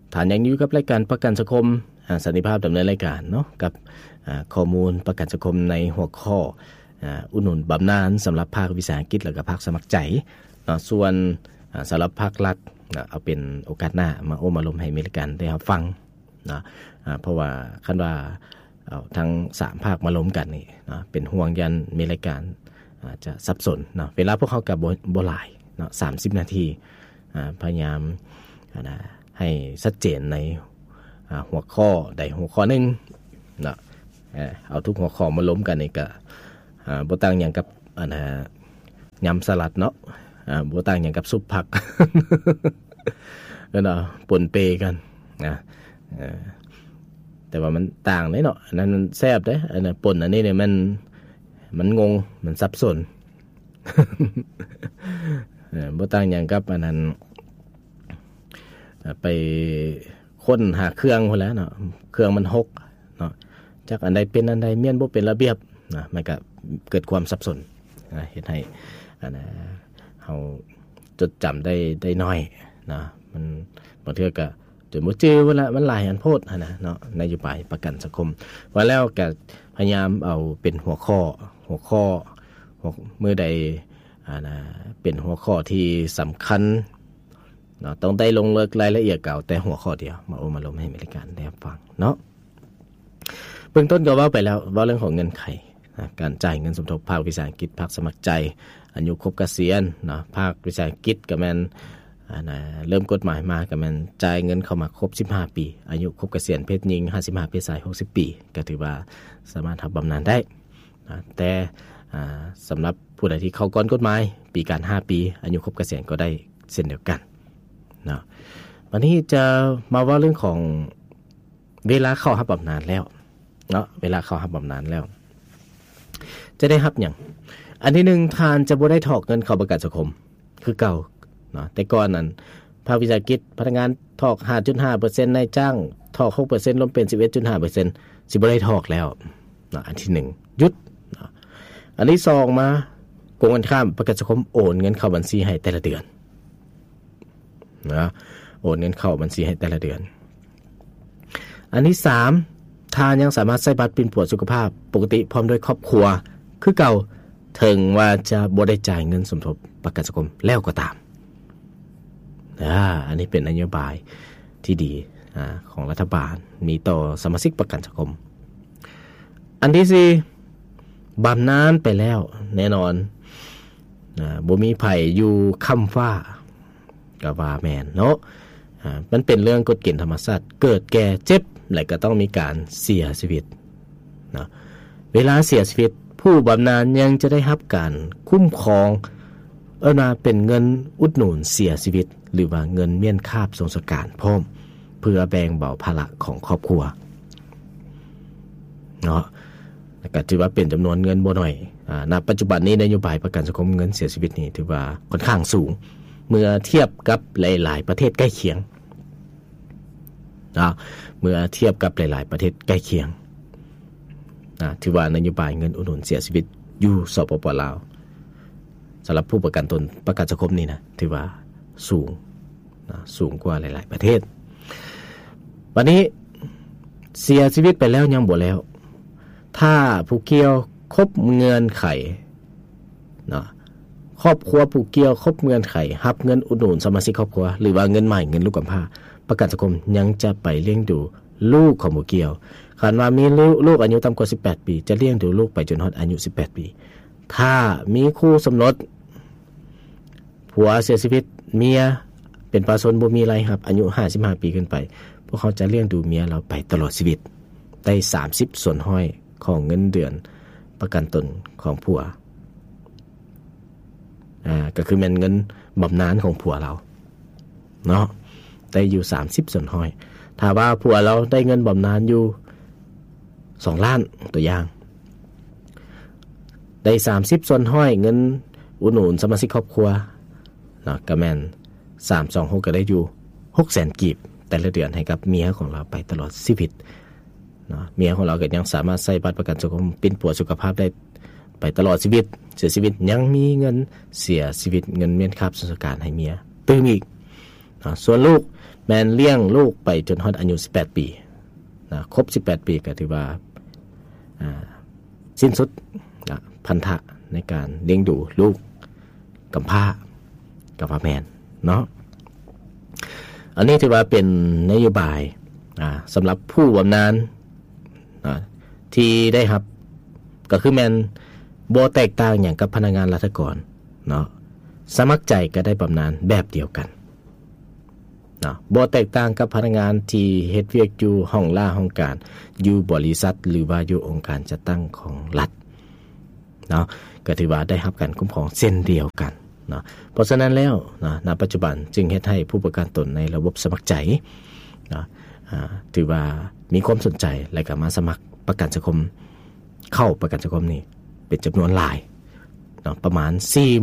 ฐานยังอยู่กับรายการประกันสังคมสันติภาพดำเนินรายการเนาะกับข้อมูลประกันสังคมในหัวข้ออุดหนุนบำนาญสำหรับภาควิสาหกิจและก็ภาคสมัครใจส่วนสำหรับภาครัฐเอาเป็นโอกาสหน้ามามาลมให้มีรายการได้รับฟังนะเพราะว่าคันว่าเอาทั้ง3ภาคมาล้มกันนี่นะเป็นห่วงยันมีรายการจะสับสนนะเวลาพวกเขากับบ่หลายเนาะ30 นาทีพยายามให้ชัดเจนในหัวข้อใดหัวข้อหนึ่งเนาะเอาทุกหัวข้อมาล้มกันนี่ก็บ่ต่างอย่างกับยำสลัดเนาะบ่ต่างอย่างกับซุปผัก เนาะปนเปกันนะแต่ว่ามันต่างเลยเนาะอันนั้นมันแซ่บเด้อันนั้นป่นอันนี้เนี่ยมันงงมันสับสน บ่ต่างอย่างกับอันนั้นไปค้นหาเครื่องพุ่นแหล้วเนาะเครื่องมันหกเนาะจักอันใดเป็นอันใดเมียนบ่เป็นระเบียบนะมันก็เกิดความสับสนเฮ็ดให้เฮาจดจำได้น้อยนะมันบางเทื่อก็จนบ่จื้อเวลามันหลายอันโพดนะเนาะนโยบายประกันสังคมว่าแล้วก็พยายามเอาเป็นหัวข้อมื้อใดเป็นหัวข้อที่สำคัญเนาะต้องได้ลงลึกรายละเอียดเก่าแต่หัวข้อเดียวมาลมให้บริการได้ฟังเนาะเบื้องต้นก็ว่าไปแล้วว่าเรื่องของเงินไขการจ่ายเงินสมทบภาควิสาหกิจภาคสมัครใจอายุครบเกษียณเนาะภาควิสาหกิจก็แม่นเริ่มกฎหมายมาก็แม่นจ่ายเงินเข้ามาครบ15 ปีอายุครบเกษียณเพศหญิง55เพศชาย60 ปีก็ถือว่าสามารถรับบำนาญได้แต่สำหรับผู้ใดที่เข้าก่อนกฎหมายปีการ5 ปีอายุครบเกษียณก็ได้เช่นเดียวกันเนาะวันนี้จะมาว่าเรื่องของเวลาเข้ารับบำนาญแล้วเนาะเวลาเข้ารับบำนาญแล้วจะได้รับหยังอันที่1ทานจะบ่ได้ถอกเงินเข้าประกันสังคมคือเก่าเนาะแต่ก่อนนั้นภาควิสาหกิจพนักงานถอก 5.5% นายจ้างถอก 6% รวมเป็น 11.5% สิบ่ได้ถอกแล้วเนาะอันที่1หยุดเนาะอันที่2มาโกงกันข้ามประกันสังคมโอนเงินเข้าบัญชีให้แต่ละเดือนนะโอนเงินเข้าบัญชีให้แต่ละเดือนอันที่3ทานยังสามารถใช้บัตรปิ่นปวดสุขภาพปกติพร้อมด้วยครอบครัวคือเก่าถึงว่าจะบ่ได้จ่ายเงินสมทบประกันสังคมแล้วก็ตามอันนี้เป็นนโยบายที่ดีของรัฐบาลมีต่อสมาชิกประกันสังคมอันที่4บำนาญไปแล้วแน่นอนบ่มีไผอยู่ค่ำฟ้าก็ว่าแม่นเนาะมันเป็นเรื่องกฎเกณฑ์ธรรมชาติเกิดแก่เจ็บและก็ต้องมีการเสียชีวิตเนาะเวลาเสียชีวิตผู้บำนาญยังจะได้รับการคุ้มครองมาเป็นเงินอุดหนุนเสียชีวิตหรือว่าเงินเมียนคาบสงสการพร้อมเพื่อแบ่งเบาภาระของครอบครัวเนาะแล้วก็ถือว่าเป็นจำนวนเงินบ่น้อยณปัจจุบันนี้นโยบายประกันสังคมเงินเสียชีวิตนี่ถือว่าค่อนข้างสูงเมื่อเทียบกับหลายๆประเทศใกล้เคียงเมื่อเทียบกับหลายๆประเทศใกล้เคียงถือว่านโยบายเงินอุดหนุนเสียชีวิตอยู่สปป.ลาวสำหรับผู้ประกันตนประกันสังคมนี่นะถือว่าสูงกว่าหลายๆประเทศวันนี้เสียชีวิตไปแล้วยังบ่แล้วถ้าผู้เกี่ยวครบเงื่อนไขเนาะครอบครัวผู้เกี่ยวครบเงื่อนไขรับเงินอุดหนุนสมาชิกครอบครัวหรือว่าเงินใหม่เงินลูกกำพร้าประกันสังคมยังจะไปเลี้ยงดูลูกของผู้เกี่ยวคันว่ามีลูกอายุต่ำกว่า18 ปีจะเลี้ยงดูลูกไปจนฮอดอายุ18 ปีถ้ามีคู่สมรสผัวเสียชีวิตเมียเป็นประชาชนบ่มีรายรับอายุ55 ปีขึ้นไปพวกเขาจะเลี้ยงดูเมียเราไปตลอดชีวิตได้30 ส่วนห้อยของเงินเดือนประกันตนของผัวก็คือเป็นเงินบำนาญของผัวเราเนาะได้อยู่30 ส่วนห้อยถ้าว่าผัวเราได้เงินบำนาญอยู่2 ล้านตัวอย่างได้30 ส่วนห้อยเงินอุดหนุนสมาชิกครอบครัวเนาะก็แม่น326ก็ได้อยู่ 600,000 กีบแต่ละเดือนให้กับเมียของเราไปตลอดชีวิตเนาะเมียของเราก็ยังสามารถใช้บัตรประกันสังคมปิ่นปัวสุขภาพได้ไปตลอดชีวิตเสียชีวิตยังมีเงินเสียชีวิตเงินเมียนคาบสงสการให้เมียเติมอีกส่วนลูกแม่นเลี้ยงลูกไปจนฮอดอายุ18ปีครบ18ปีก็ถือว่าสิ้นสุดพันธะในการเลี้ยงดูลูกกำพร้าแม่นเนาะอันนี้ถือว่าเป็นนโยบายสำหรับผู้บำนาญที่ได้รับก็คือแม่นบ่แตกต่างอย่างกับพนักงานราชการเนาะสมัครใจก็ได้บำนาญแบบเดียวกันเนาะบ่แตกต่างกับพนักงานที่เฮ็ดเวียกอยู่ห้องห้องการอยู่บริษัทหรือว่าอยู่องค์การจัดตั้งของรัฐเนาะก็ถือว่าได้รับการคุ้มครองเช่นเดียวกันเนาะเพราะฉะนั้นแล้วณปัจจุบันจึงเฮ็ดให้ผู้ประกันตนในระบบสมัครใจเนาะถือว่ามีความสนใจและก็มาสมัครประกันสังคมเข้าประกันสังคมนี่เป็นจำนวนหลายเนาะประมาณ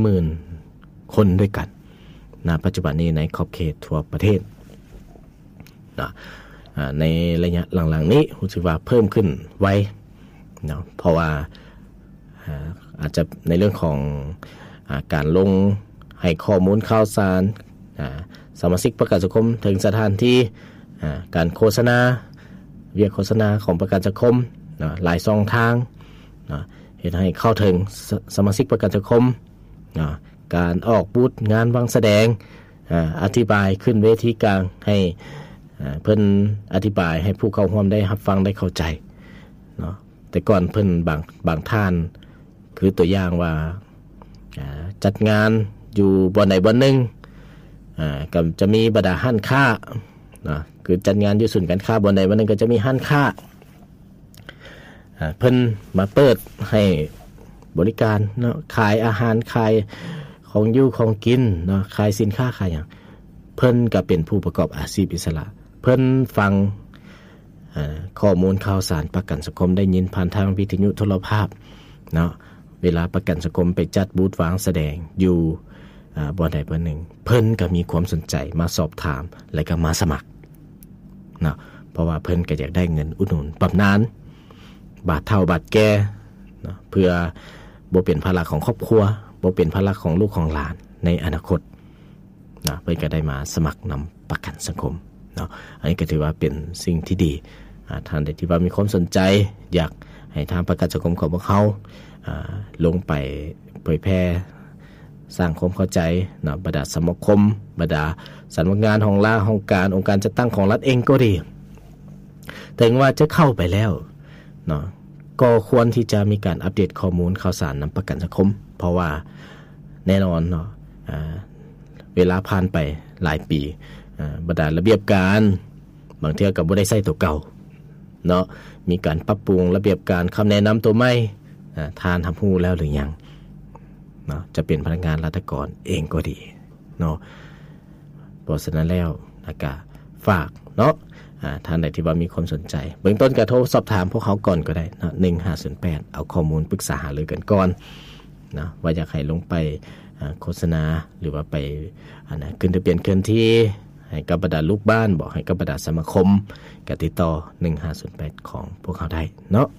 40,000 คนด้วยกันณปัจจุบันนี้ในขอบเขตทั่วประเทศนะในระยะหลังๆนี้รู้สึกว่าเพิ่มขึ้นไวเนาะเพราะว่าอาจจะในเรื่องของการลงให้ข้อมูลข่าวสารสมาชิกประกันสังคมถึงสถานที่การโฆษณาเวียกโฆษณาของประกันสังคมหลายช่องทางเฮ็ดให้เข้าถึงสมาชิกประกันสังคมการออกบูธงานวางแสดงอธิบายขึ้นเวทีกลางให้เพิ่นอธิบายให้ผู้เข้าร่วมได้รับฟังได้เข้าใจเนาะแต่ก่อนเพิ่นบางท่านคือตัวอย่างว่าจัดงานอยู่บ่อนใดบ่อนหนึ่งก็จะมีบรรดาห้านค้านะคือจัดงานอยู่ศูนย์การค้าบ่อนใดบ่อนหนึ่งก็จะมีห้านค้าเพิ่นมาเปิดให้บริการเนาะขายอาหารขายของอยู่ของกินเนาะขายสินค้าขายอย่างเพิ่นก็เป็นผู้ประกอบอาชีพอิสระเพิ่นฟังข้อมูลข่าวสารประกันสังคมได้ยินผ่านทางวิทยุโทรภาพเนาะเวลาประกันสังคมไปจัดบูธวางแสดงอยู่บ่อนใดบ่อนหนึ่งเพิ่นก็มีความสนใจมาสอบถามและก็มาสมัครเนาะเพราะว่าเพิ่นก็อยากได้เงินอุดหนุนบำนาญบาทเฒ่าบาทแก่เนาะเพื่อบ่เป็นภาระของครอบครัวบ่เป็นภาระของลูกของหลานในอนาคตนะเพิ่นก็ได้มาสมัครนำประกันสังคมเนาะอันนี้ก็ถือว่าเป็นสิ่งที่ดีท่านใดที่ว่ามีความสนใจอยากให้ทางประกันสังคมของพวกเขาลงไปเผยแพร่สร้างความเข้าใจเนาะบรรดาสมาคมบรรดาสำนักงานห้องการองค์การจัดตั้งของรัฐเองก็ดีถึงว่าจะเข้าไปแล้วเนาะก็ควรที่จะมีการอัปเดตข้อมูลข่าวสารนำประกันสังคมเพราะว่าแน่นอนเนาะเวลาผ่านไปหลายปีบรรดาระเบียบการบางเทื่อก็บ่ได้ใช้ตัวเก่าเนาะมีการปรับปรุงระเบียบการคำแนะนำตัวใหม่ทานทำฮู้แล้วหรือยังเนาะจะเป็นพนักงานราชการเองก็ดีเนาะเพราะฉะนั้นแล้วก็ฝากเนาะท่านใดที่ว่ามีความสนใจเบื้องต้นก็โทรสอบถามพวกเขาก่อนก็ได้นะ1508เอาข้อมูลปรึกษาหารือกันก่อนนะว่าอยากให้ลงไปโฆษณาหรือว่าไปขึ้นทะเบียนเคลื่อนที่ให้กับบรรดาลูกบ้านบอกให้กับบรรดาสมาคมก็ติดต่อ1508ของพวกเขาได้เนาะ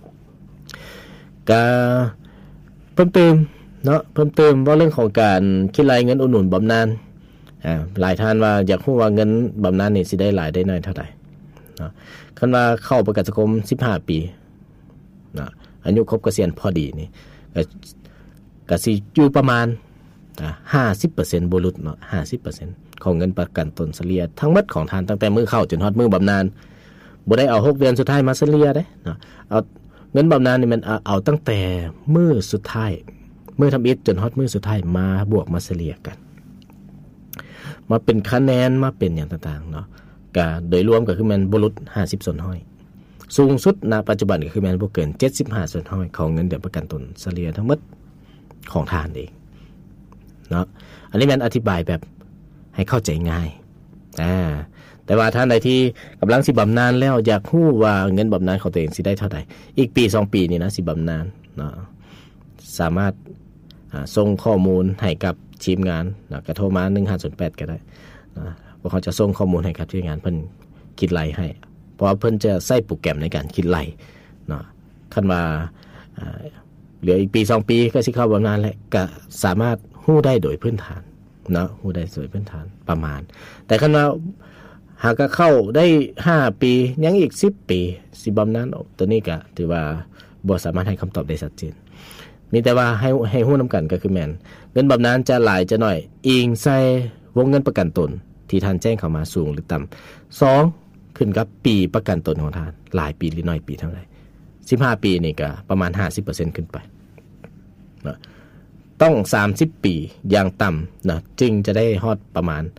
ก็เพิ่มเติมเนาะเพิ่มเติมว่าเรื่องของการคิดรายเงินอุดหนุนบำนาญหลายท่านว่าอยากรู้ว่าเงินบำนาญนี่สิได้หลายได้น้อยเท่าใดเนาะคันว่าเข้าประกันสังคม15ปีเนาะอายุครบเกษียณพอดีนี่ก็สิอยู่ประมาณ50%บ่หลุดเนาะ 50% ของเงินประกันตนเฉลี่ยทั้งหมดของท่านตั้งแต่มื้อเข้าจนฮอดมื้อบำนาญบ่ได้เอา6เดือนสุดท้ายมาเฉลี่ยเด้เนาะเอาเงินบำนาญนี่มันเอาตั้งแต่มื้อสุดท้ายมื้อทำอิฐจนฮอดมื้อสุดท้ายมาบวกมาเฉลี่ยกันมาเป็นคะแนนมาเป็นอย่างต่างๆเนาะก็โดยรวมก็คือมันบ่หลุด50ส่วนห้อยสูงสุดณปัจจุบันก็คือมันบ่เกิน75ส่วนห้อยของเงินเดือนประกันตนเฉลี่ยทั้งหมดของท่านเองเนาะอันนี้มันอธิบายแบบให้เข้าใจง่ายแต่ว่าท่านใดที่กำลังสิบำนาญแล้วอยากรู้ว่าเงินบำนาญของตัวเองสิได้เท่าใดอีกปี2ปีนี่นะสิบำนาญเนาะสามารถส่งข้อมูลให้กับทีมงานนะก็โทรมา1508ก็ได้นะพวกเขาจะส่งข้อมูลให้กับทีมงานเพิ่นคิดไล่ให้เพราะว่าเพิ่นจะใส่โปรแกรมในการคิดไล่เนาะคันว่าเหลืออีกปี2ปีก็สิเข้าบำนาญแล้วก็สามารถฮู้ได้โดยพื้นฐานเนาะฮู้ได้สวยพื้นฐานประมาณแต่คันว่าหากเข้าได้5ปียังอีก10ปีสิบำนาญตัวนี้ก็ถือว่าบ่สามารถให้คำตอบได้ชัดเจนมีแต่ว่าให้ฮู้นํกันก็คือแม่นเงินบำนาญจะหลายจะน้อยอิงใส่วงเงินประกันตนที่ท่านแจ้งเข้ามาสูงหรือต่ำ2ขึ้นกับปีประกันตนของท่านหลายปีหรือน้อยปีเท่าไหร่15ปีนี่ก็ประมาณ 50% ขึ้นไปนะต้อง30ปีอย่างต่ำนะจึงจะได้ฮอดประมาณ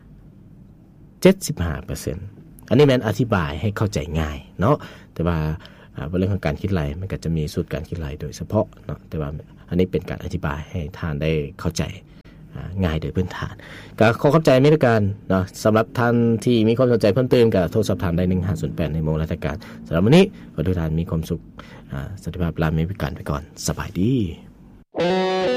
75% อันนี้แม่นอธิบายให้เข้าใจง่ายเนาะแต่ว่าเรื่องของการคิดรายมันก็จะมีสูตรการคิดรายโดยเฉพาะเนาะแต่ว่าอันนี้เป็นการอธิบายให้ท่านได้เข้าใจง่ายโดยพื้นฐานก็ขอขอบใจมิตรการเนาะสำหรับท่านที่มีความสนใจเพิ่มเติมก็โทรสอบถามได้1508ในโมงราชการสำหรับวันนี้ขอทุกท่านมีความสุขสวัสดีภาพลาเมพิการไปก่อนสบายดี